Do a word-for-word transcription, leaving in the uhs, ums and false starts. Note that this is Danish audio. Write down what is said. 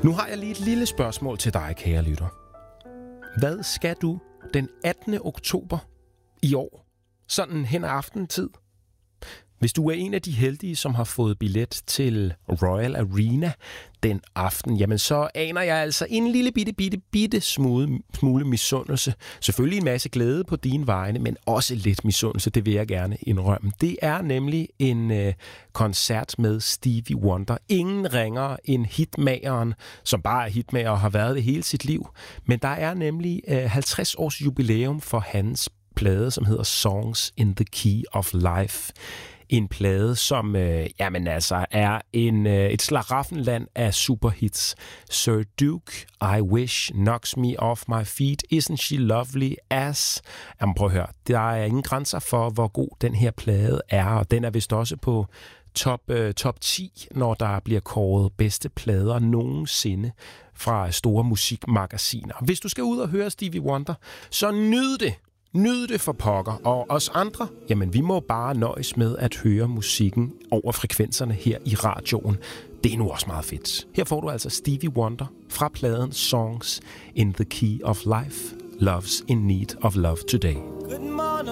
Nu har jeg lige et lille spørgsmål til dig, kære lytter. Hvad skal du den attende oktober i år, sådan hen ad aftentid? Hvis du er en af de heldige, som har fået billet til Royal Arena den aften, jamen så aner jeg altså en lille bitte, bitte, bitte smule, smule misundelse. Selvfølgelig en masse glæde på dine vegne, men også lidt misundelse, det vil jeg gerne indrømme. Det er nemlig en øh, koncert med Stevie Wonder. Ingen ringere end hitmageren, som bare er hitmager og har været det hele sit liv. Men der er nemlig øh, halvtreds års jubilæum for hans plade, som hedder Songs in the Key of Life. En plade, som øh, jamen altså, er en, øh, et slaraffenland af superhits. Sir Duke, I Wish, Knocks Me Off My Feet, Isn't She Lovely, As. Jamen prøv at høre, der er ingen grænser for, hvor god den her plade er, og den er vist også på top, øh, top ti, når der bliver kåret bedste plader nogensinde fra store musikmagasiner. Hvis du skal ud og høre Stevie Wonder, så nyd det! Nyd det for pokker, og os andre, jamen vi må bare nøjes med at høre musikken over frekvenserne her i radioen. Det er nu også meget fedt. Her får du altså Stevie Wonder fra pladen Songs in the Key of Life, Love's in Need of Love Today. Good morning.